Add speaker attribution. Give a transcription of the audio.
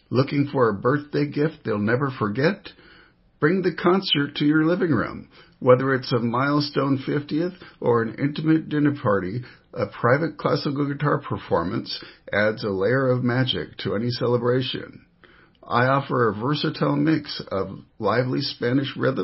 Speaker 1: Looking for a birthday gift they'll never forget? Bring the concert to your living room. Whether it's a milestone 50th or an intimate dinner party, a private classical guitar performance adds a layer of magic to any celebration. I offer a versatile mix of lively Spanish rhythm